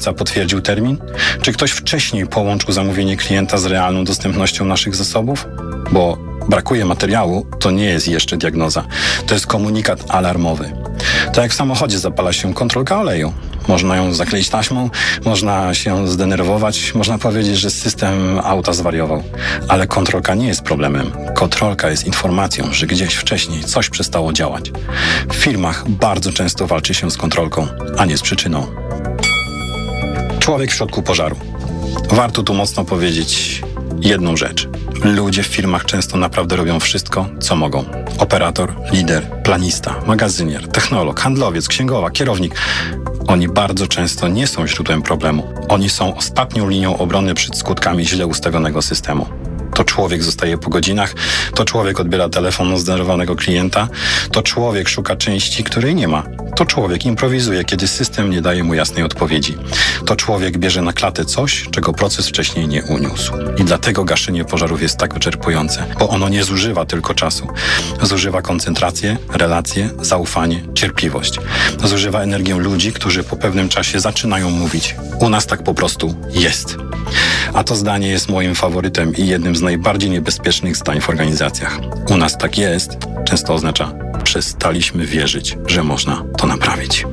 dostawca potwierdził termin? Czy ktoś wcześniej połączył zamówienie klienta z realną dostępnością naszych zasobów? Bo brakuje materiału to nie jest jeszcze diagnoza. To jest komunikat alarmowy. Tak jak w samochodzie zapala się kontrolka oleju. Można ją zakleić taśmą, można się zdenerwować, można powiedzieć, że system auta zwariował. Ale kontrolka nie jest problemem. Kontrolka jest informacją, że gdzieś wcześniej coś przestało działać. W firmach bardzo często walczy się z kontrolką, a nie z przyczyną. Człowiek w środku pożaru. Warto tu mocno powiedzieć jedną rzecz. Ludzie w firmach często naprawdę robią wszystko, co mogą. Operator, lider, planista, magazynier, technolog, handlowiec, księgowa, kierownik. Oni bardzo często nie są źródłem problemu. Oni są ostatnią linią obrony przed skutkami źle ustawionego systemu. To człowiek zostaje po godzinach, to człowiek odbiera telefon od zdenerwowanego klienta, to człowiek szuka części, której nie ma. To człowiek improwizuje, kiedy system nie daje mu jasnej odpowiedzi. To człowiek bierze na klatę coś, czego proces wcześniej nie uniósł. I dlatego gaszenie pożarów jest tak wyczerpujące, bo ono nie zużywa tylko czasu. Zużywa koncentrację, relacje, zaufanie, cierpliwość. Zużywa energię ludzi, którzy po pewnym czasie zaczynają mówić: u nas tak po prostu jest. A to zdanie jest moim faworytem i jednym z najbardziej niebezpiecznych zdań w organizacjach. U nas tak jest często oznacza: przestaliśmy wierzyć, że można to naprawić.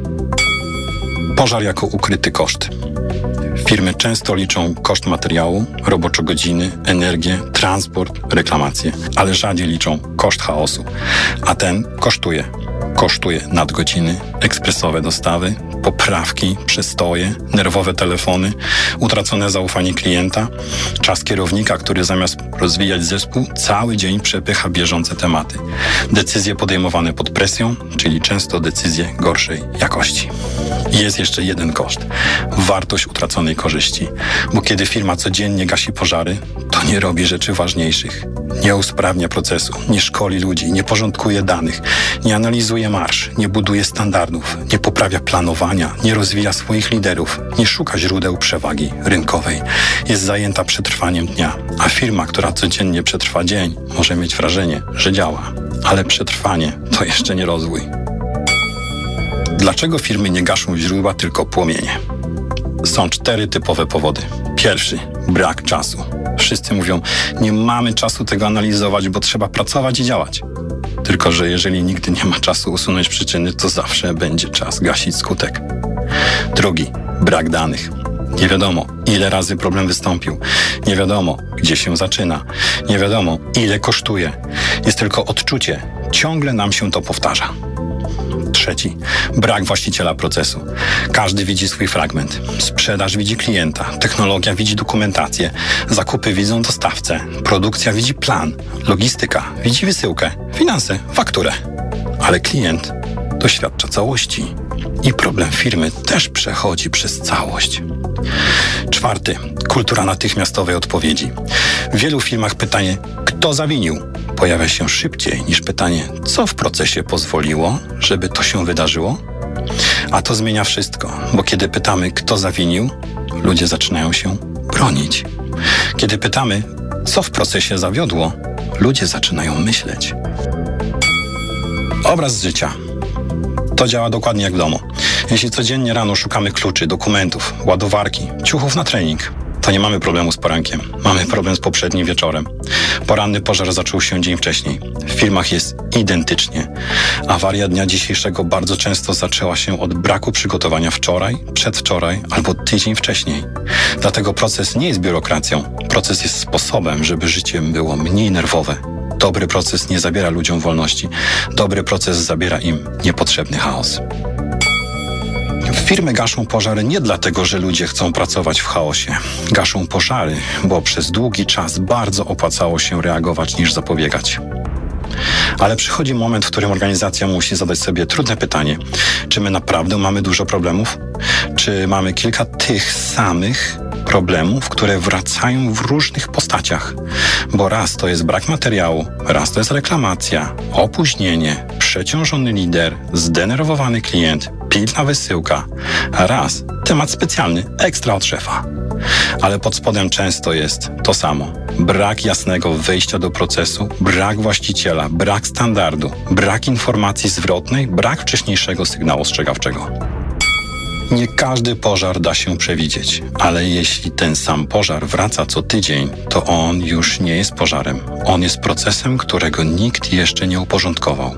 Pożar jako ukryty koszt. Firmy często liczą koszt materiału, roboczo-godziny, energię, transport, reklamacje, ale rzadziej liczą koszt chaosu. A ten kosztuje. Kosztuje nadgodziny, ekspresowe dostawy, poprawki, przestoje, nerwowe telefony, utracone zaufanie klienta, czas kierownika, który zamiast rozwijać zespół, cały dzień przepycha bieżące tematy. Decyzje podejmowane pod presją, czyli często decyzje gorszej jakości. I jest jeszcze jeden koszt. Wartość utraconej korzyści. Bo kiedy firma codziennie gasi pożary, to nie robi rzeczy ważniejszych. Nie usprawnia procesu, nie szkoli ludzi, nie porządkuje danych, nie analizuje marż, nie buduje standardów, nie poprawia planowania, nie rozwija swoich liderów, nie szuka źródeł przewagi rynkowej. Jest zajęta przetrwaniem dnia, a firma, która codziennie przetrwa dzień, może mieć wrażenie, że działa. Ale przetrwanie to jeszcze nie rozwój. Dlaczego firmy nie gaszą źródła, tylko płomienie? Są 4 typowe powody. Pierwszy, brak czasu. Wszyscy mówią: nie mamy czasu tego analizować, bo trzeba pracować i działać. Tylko że jeżeli nigdy nie ma czasu usunąć przyczyny, to zawsze będzie czas gasić skutek. Drugi, brak danych. Nie wiadomo, ile razy problem wystąpił. Nie wiadomo, gdzie się zaczyna. Nie wiadomo, ile kosztuje. Jest tylko odczucie. Ciągle nam się to powtarza. Trzeci, brak właściciela procesu. Każdy widzi swój fragment. Sprzedaż widzi klienta, technologia widzi dokumentację, zakupy widzą dostawcę, produkcja widzi plan, logistyka widzi wysyłkę, finanse, fakturę. Ale klient doświadcza całości. I problem firmy też przechodzi przez całość. Czwarty, kultura natychmiastowej odpowiedzi. W wielu firmach pytanie: kto zawinił? Pojawia się szybciej niż pytanie: co w procesie pozwoliło, żeby to się wydarzyło? A to zmienia wszystko, bo kiedy pytamy, kto zawinił, ludzie zaczynają się bronić. Kiedy pytamy, co w procesie zawiodło, ludzie zaczynają myśleć. Obraz z życia. To działa dokładnie jak w domu. Jeśli codziennie rano szukamy kluczy, dokumentów, ładowarki, ciuchów na trening, to nie mamy problemu z porankiem. Mamy problem z poprzednim wieczorem. Poranny pożar zaczął się dzień wcześniej. W firmach jest identycznie. Awaria dnia dzisiejszego bardzo często zaczęła się od braku przygotowania wczoraj, przedwczoraj albo tydzień wcześniej. Dlatego proces nie jest biurokracją. Proces jest sposobem, żeby życie było mniej nerwowe. Dobry proces nie zabiera ludziom wolności. Dobry proces zabiera im niepotrzebny chaos. Firmy gaszą pożary nie dlatego, że ludzie chcą pracować w chaosie. Gaszą pożary, bo przez długi czas bardzo opłacało się reagować niż zapobiegać. Ale przychodzi moment, w którym organizacja musi zadać sobie trudne pytanie: czy my naprawdę mamy dużo problemów? Czy mamy kilka tych samych problemów, które wracają w różnych postaciach? Bo raz to jest brak materiału, raz to jest reklamacja, opóźnienie, przeciążony lider, zdenerwowany klient, pilna wysyłka, a raz temat specjalny, ekstra od szefa. Ale pod spodem często jest to samo. Brak jasnego wejścia do procesu, brak właściciela, brak standardu, brak informacji zwrotnej, brak wcześniejszego sygnału ostrzegawczego. Nie każdy pożar da się przewidzieć, ale jeśli ten sam pożar wraca co tydzień, to on już nie jest pożarem. On jest procesem, którego nikt jeszcze nie uporządkował.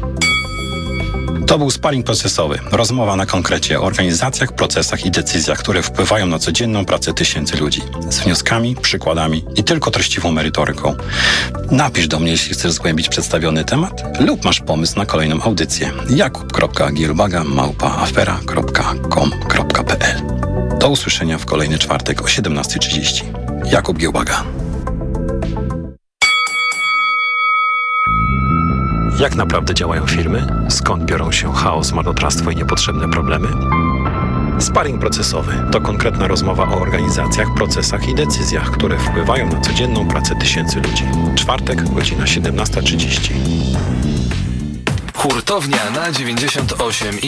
To był sparring procesowy. Rozmowa na konkrecie o organizacjach, procesach i decyzjach, które wpływają na codzienną pracę tysięcy ludzi. Z wnioskami, przykładami i tylko treściwą merytoryką. Napisz do mnie, jeśli chcesz zgłębić przedstawiony temat lub masz pomysł na kolejną audycję. jakub.giełbaga@afera.com.pl. Do usłyszenia w kolejny czwartek o 17:30. Jakub Giełbaga. Jak naprawdę działają firmy? Skąd biorą się chaos, marnotrawstwo i niepotrzebne problemy? Sparring procesowy to konkretna rozmowa o organizacjach, procesach i decyzjach, które wpływają na codzienną pracę tysięcy ludzi. Czwartek, godzina 17:30. Hurtownia na 98.